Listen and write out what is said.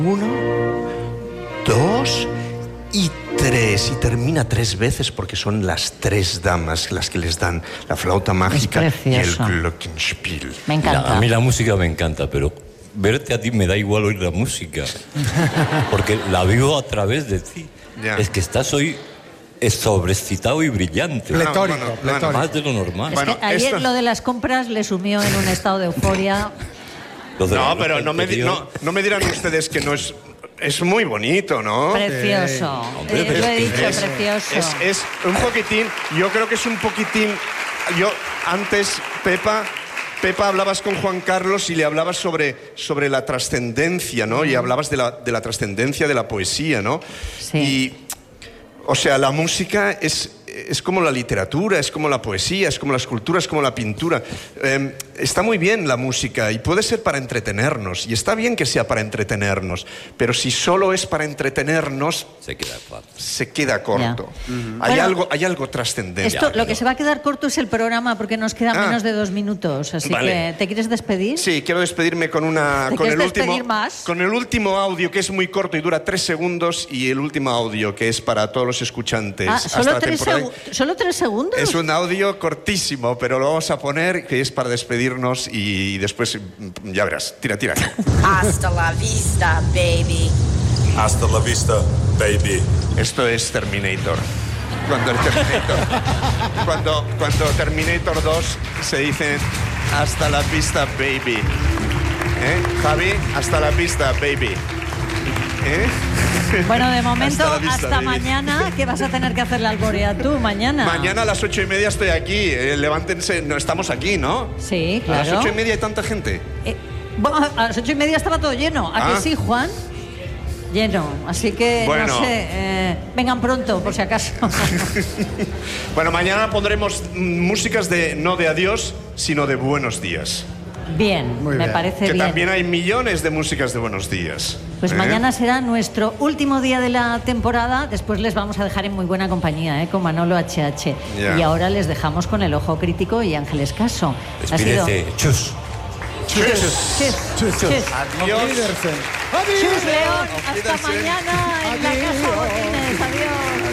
1, 2 y 3. Y termina 3 veces porque son las 3 damas las que les dan la flauta mágica y el glockenspiel. Me encanta. A mí la música me encanta, pero verte a ti me da igual oír la música. Porque la vivo a través de ti. Ya. Es que estás hoy sobreexcitado y brillante. Pletórico, pletórico. Más de lo normal. Es que ayer lo de las compras le sumió en un estado de euforia. No, pero no me dirán ustedes que no es... Es muy bonito, ¿no? Precioso. Hombre, Lo he dicho, Es precioso. es un poquitín... Yo creo que es un poquitín... Yo antes, Pepa, hablabas con Juan Carlos y le hablabas sobre la trascendencia, ¿no? Y hablabas de la trascendencia de la poesía, ¿no? Sí. Y, o sea, la música es como la literatura, es como la poesía, es como la escultura, es como la pintura. Está muy bien la música y puede ser para entretenernos, y está bien que sea para entretenernos, pero si solo es para entretenernos, se queda corto. Hay algo trascendente. Esto, lo que se va a quedar corto es el programa porque nos quedan menos de 2 minutos, así vale. que ¿te quieres despedir? Sí, quiero despedirme con el último audio, que es muy corto y dura 3 segundos, y el último audio que es para todos los escuchantes. ¿Solo 3 segundos? Es un audio cortísimo, pero lo vamos a poner, que es para despedirnos, y después ya verás. Tira. Hasta la vista, baby. Hasta la vista, baby. Esto es Terminator. Cuando Terminator 2 se dice hasta la vista, baby. Javi, hasta la vista, baby. Bueno, de momento, hasta hasta mañana, que vas a tener que hacerle alborea tú, mañana. Mañana a las 8:30 estoy aquí. Levántense, no, estamos aquí, ¿no? Sí, claro. A las 8:30 hay tanta gente. Bueno, a las 8:30 estaba todo lleno. ¿A que sí, Juan? Lleno, así que bueno. No sé, vengan pronto, por si acaso. Bueno, mañana pondremos músicas no de adiós, sino de buenos días. Bien, me parece que bien. También hay millones de músicas de buenos días. Pues mañana será nuestro último día de la temporada. Después les vamos a dejar en muy buena compañía, con Manolo HH. Yeah. Y ahora les dejamos con El Ojo Crítico y Ángeles Caso. Despídete. Chus. Chus. Adiós. Chus, León. Hasta mañana en la Casa Botines. Adiós.